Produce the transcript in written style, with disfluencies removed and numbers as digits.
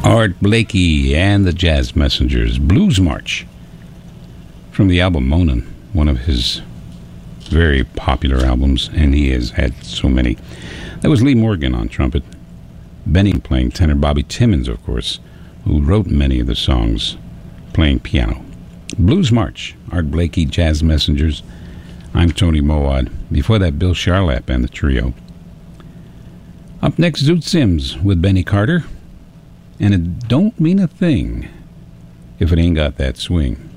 Art Blakey and the Jazz Messengers, Blues March, from the album Monin, one of his very popular albums, and he has had so many. That was Lee Morgan on trumpet, Benny playing tenor, Bobby Timmons, of course, who wrote many of the songs, playing piano. Blues March, Art Blakey, Jazz Messengers. I'm Tony Mowat. Before that, Bill Charlap and the trio. Up next, Zoot Sims with Benny Carter. And it don't mean a thing if it ain't got that swing.